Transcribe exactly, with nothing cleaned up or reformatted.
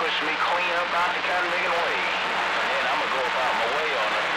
push me clean up out the Cataligan way. And I'm gonna go about my way on it.